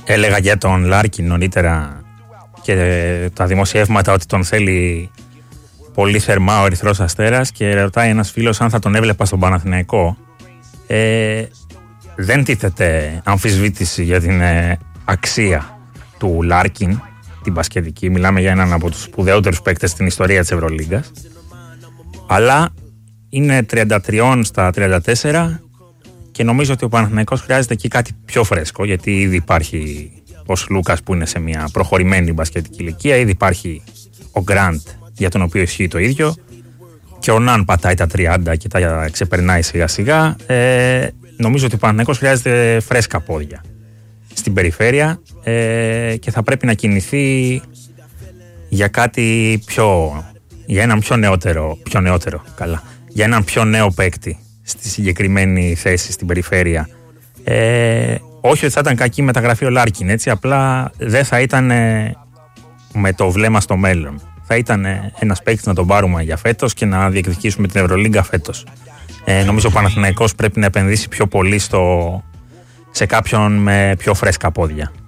Έλεγα για τον Λάρκιν νωρίτερα και τα δημοσιεύματα ότι τον θέλει πολύ θερμά ο Ερυθρός Αστέρας και ρωτάει ένας φίλος αν θα τον έβλεπα στον Παναθηναϊκό. Δεν τίθεται αμφισβήτηση για την αξία του Λάρκιν, την μπασκετική. Μιλάμε για έναν από τους σπουδαιότερους παίκτες στην ιστορία της Ευρωλίγκας. Αλλά είναι 33 στα 34 και νομίζω ότι ο Παναθηναϊκός χρειάζεται εκεί κάτι πιο φρέσκο, γιατί ήδη υπάρχει ο Σλούκας που είναι σε μια προχωρημένη μπασκετική ηλικία, ήδη υπάρχει ο Γκραντ για τον οποίο ισχύει το ίδιο και ο Ναν πατάει τα 30 και τα ξεπερνάει σιγά σιγά. Νομίζω ότι ο Παναθηναϊκός χρειάζεται φρέσκα πόδια στην περιφέρεια και θα πρέπει να κινηθεί για κάτι για έναν για έναν πιο νέο παίκτη στη συγκεκριμένη θέση στην περιφέρεια. Όχι ότι θα ήταν κακή μεταγραφή ο Λάρκιν, έτσι, απλά δεν θα ήταν με το βλέμμα στο μέλλον. Θα ήταν ένας παίκτης να τον πάρουμε για φέτος και να διεκδικήσουμε την Ευρωλίγκα φέτος. Νομίζω ο Παναθηναϊκός πρέπει να επενδύσει πιο πολύ σε κάποιον με πιο φρέσκα πόδια.